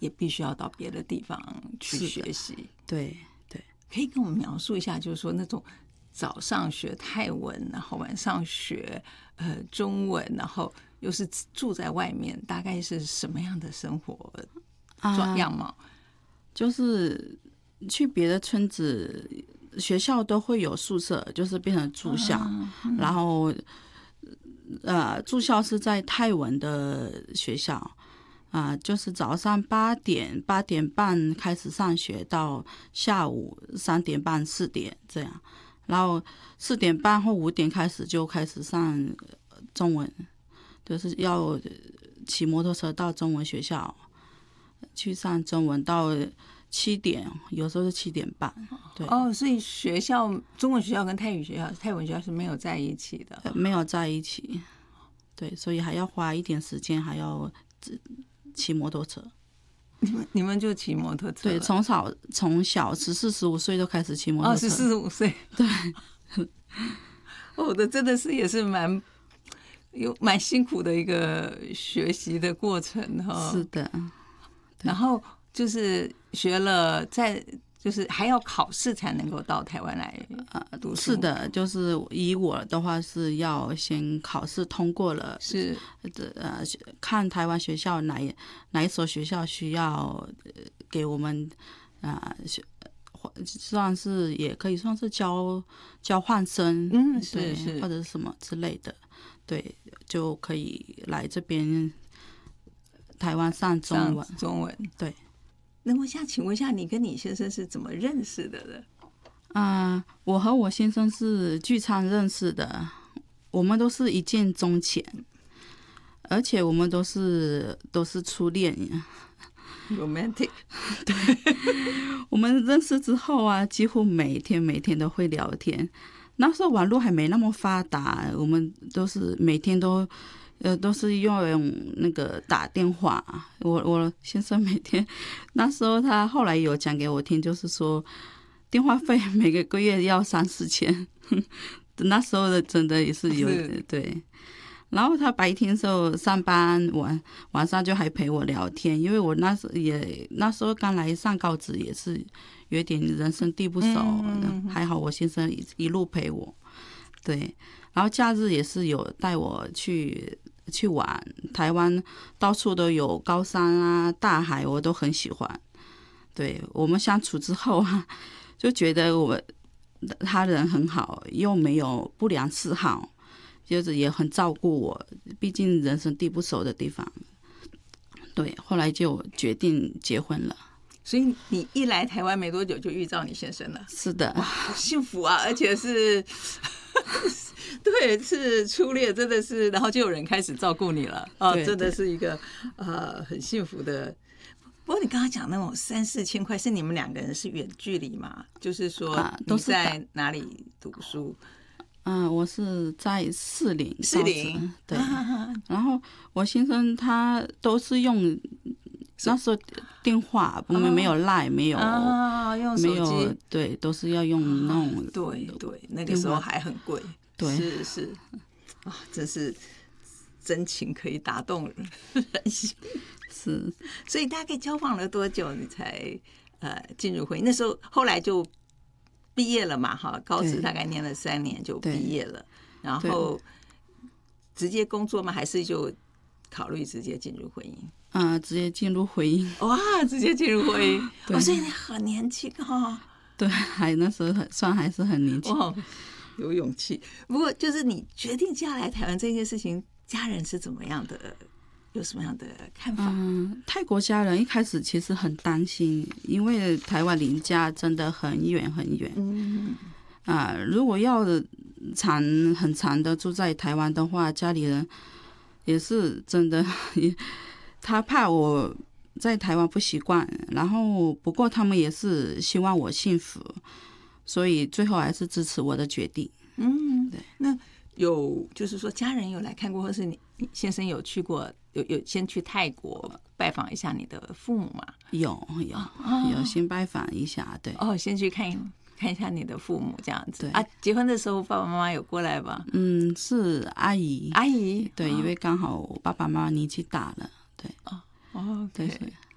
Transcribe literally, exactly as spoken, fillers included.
也必须要到别的地方去学习。 对对， 可以跟我们描述一下，就是说那种早上学泰文，然后晚上学呃中文，然后又是住在外面，大概是什么样的生活状样貌？ 啊，就是去别的村子，学校都会有宿舍，就是变成住校， 啊嗯、 然后呃，住校是在泰文的学校啊、呃，就是早上八点八点半开始上学，到下午三点半四点这样，然后四点半或五点开始就开始上中文，就是要骑摩托车到中文学校去上中文，到七点，有时候是七点半。对哦，所以学校中文学校跟泰语学校、泰文学校是没有在一起的， 没有在一起。对，所以还要花一点时间，还要骑摩托车。 你们你们就骑摩托车？ 对，从小从小十四十五岁就开始骑摩托车。 哦，十四十五岁。 对， 我的真的是也是蛮有蛮辛苦的一个学习的过程哈。 是的。 然后就是学了在，就是还要考试才能够到台湾来读书。 是的，就是以我的话是要先考试通过了， 是呃看台湾学校哪一哪一所学校需要给我们啊、呃、算是也可以算是交交换生， 嗯，是是或者什么之类的，对，就可以来这边台湾上中文。 中文对。 那我想请问一下，你跟你先生是怎么认识的呢？ 啊、呃，我和我先生是聚餐认识的，我们都是一见钟情，而且我们都是都是初恋。 romantic。 对，我们认识之后啊，几乎每天每天都会聊天。那时候网络还没那么发达，我们都是每天都。呃，都是用那个打电话。我我先生每天，那时候他后来有讲给我听，就是说电话费每个个月要三四千，那时候的真的也是有是对。然后他白天时候上班，晚晚上就还陪我聊天，因为我那时也那时候刚来上高职，也是有点人生地不熟，嗯、还好我先生一一路陪我，对。然后假日也是有带我去。去玩，台湾到处都有高山啊、大海，我都很喜欢。对，我们相处之后啊，就觉得我他人很好，又没有不良嗜好，就是也很照顾我。毕竟人生地不熟的地方，对，后来就决定结婚了。 所以你一来台湾没多久就遇到你先生了？ 是的， 哇，好幸福啊！而且是。对，是初恋，真的是，然后就有人开始照顾你了，哦，真的是一个呃很幸福的。不过你刚刚讲那种三四千块，是你们两个人是远距离嘛？就是说你在哪里读书？ 嗯、呃，我是在士林， 士林对、啊。然后我先生他都是用那时候电话，我们没有 Line， 没有啊，用手机， 没有，对，都是要用那种、 啊、对对，那个时候还很贵。 对， 是是啊，真是真情可以打动人心。 是， 所以大概交往了多久，你才呃进入婚姻？那时候后来就毕业了嘛，哈，高职大概念了三年就毕业了，然后直接工作吗？还是就考虑直接进入婚姻？ 嗯、呃，直接进入婚姻。 哇，直接进入婚姻，哦，所以你很年轻哦。 对，还那时候很算还是很年轻。 哦，有勇气。不过就是你决定嫁来台湾这件事情，家人是怎么样的？有什么样的看法？ 嗯，泰国家人一开始其实很担心，因为台湾离家真的很远很远。 嗯啊、呃，如果要长很长的住在台湾的话，家里人也是真的，他怕我在台湾不习惯，然后不过他们也是希望我幸福，所以最后还是支持我的决定。 嗯， 对。 那有就是说家人有来看过，或是你先生有去过，有有先去泰国拜访一下你的父母吗？ 有有、哦、有先拜访一下，对。 哦，先去看看一下你的父母这样子。 对啊，结婚的时候爸爸妈妈有过来吧？ 嗯，是阿姨， 阿姨， 对， 哦、 因为刚好我爸爸妈妈年纪大了，对。 哦，OK，